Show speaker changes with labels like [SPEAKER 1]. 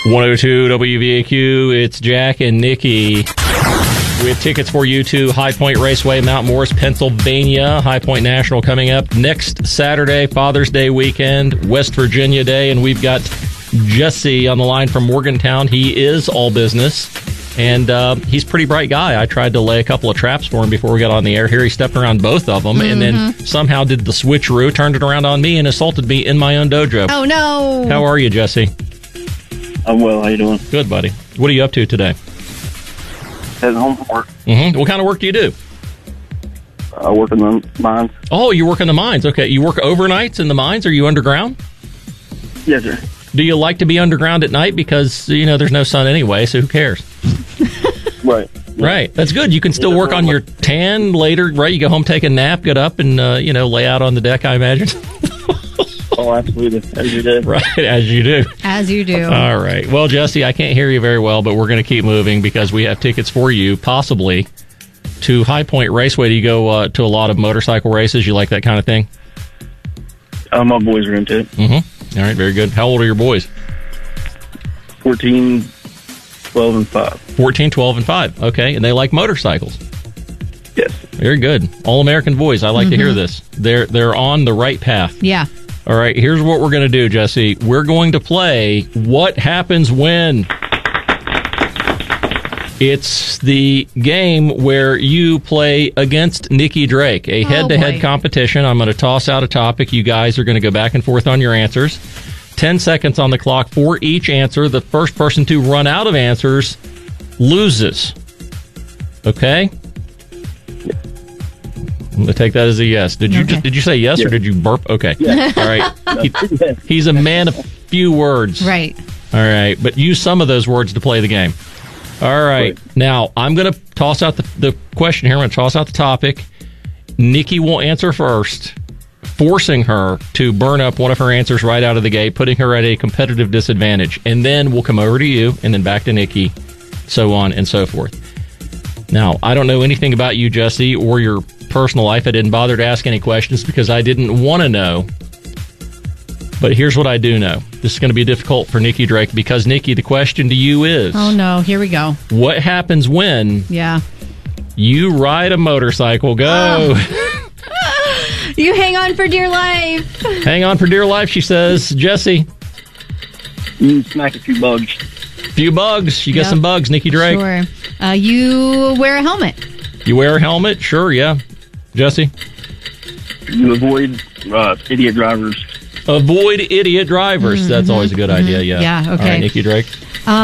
[SPEAKER 1] 102 WVAQ, it's Jack and Nikki. We have tickets for you to High Point Raceway, Mount Morris, Pennsylvania. High Point National coming up next Saturday, Father's Day weekend, West Virginia Day, and we've got Jesse on the line from Morgantown. He is all business, and he's a pretty bright guy. I tried to lay a couple of traps for him before we got on the air here. He stepped around both of them and then somehow did the switcheroo, turned it around on me, and assaulted me in my own dojo.
[SPEAKER 2] Oh, no.
[SPEAKER 1] How are you, Jesse?
[SPEAKER 3] I'm well. How you doing?
[SPEAKER 1] Good, buddy. What are you up to today?
[SPEAKER 3] Heading home from work.
[SPEAKER 1] What kind of work do you do?
[SPEAKER 3] I work in the mines.
[SPEAKER 1] Oh, you work in the mines. Okay. You work overnights in the mines? Are you underground?
[SPEAKER 3] Yes, sir.
[SPEAKER 1] Do you like to be underground at night? Because, you know, there's no sun anyway, so who cares?
[SPEAKER 3] Right.
[SPEAKER 1] Right. That's good. You can still work on your tan later, right? You go home, take a nap, get up, and, lay out on the deck, I imagine.
[SPEAKER 3] Oh, absolutely. As you do.
[SPEAKER 1] Right, as you do.
[SPEAKER 2] As you do.
[SPEAKER 1] All right. Well, Jesse, I can't hear you very well, but we're going to keep moving because we have tickets for you, possibly, to High Point Raceway. Do you go to a lot of motorcycle races? You like that kind of thing?
[SPEAKER 3] My boys are into it.
[SPEAKER 1] Mm-hmm. All right, very good. How old are your boys?
[SPEAKER 3] 14, 12, and 5.
[SPEAKER 1] 14, 12, and 5. Okay, and they like motorcycles.
[SPEAKER 3] Yes.
[SPEAKER 1] Very good. All-American boys. I like to hear this. They're on the right path.
[SPEAKER 2] Yeah.
[SPEAKER 1] All right, here's what we're going to do, Jesse. We're going to play What Happens When. It's the game where you play against Nikki Drake, a head-to-head competition. I'm going to toss out a topic. You guys are going to go back and forth on your answers. 10 seconds on the clock for each answer. The first person to run out of answers loses. Okay? I'm going to take that as a yes. Did you say yes or did you burp? Okay.
[SPEAKER 3] Yeah.
[SPEAKER 1] All right. He's a man of few words.
[SPEAKER 2] Right.
[SPEAKER 1] All right. But use some of those words to play the game. All right. Now, I'm going to toss out the question here. I'm going to toss out the topic. Nikki will answer first, forcing her to burn up one of her answers right out of the gate, putting her at a competitive disadvantage. And then we'll come over to you and then back to Nikki, so on and so forth. Now, I don't know anything about you, Jesse, or your personal life. I didn't bother to ask any questions because I didn't want to know. But here's what I do know. This is going to be difficult for Nikki Drake because, Nikki, the question to you is...
[SPEAKER 2] Oh, no. Here we go.
[SPEAKER 1] What happens when you ride a motorcycle? Go!
[SPEAKER 2] You hang on for dear life.
[SPEAKER 1] Hang on for dear life, she says. Jesse?
[SPEAKER 3] You smack a few bugs.
[SPEAKER 1] Few bugs. You get some bugs, Nikki Drake.
[SPEAKER 2] Sure. You wear a helmet.
[SPEAKER 1] You wear a helmet? Sure, yeah. Jesse?
[SPEAKER 3] You avoid idiot drivers.
[SPEAKER 1] Avoid idiot drivers. That's always a good idea, yeah.
[SPEAKER 2] Yeah, okay.
[SPEAKER 1] All right, Nikki Drake.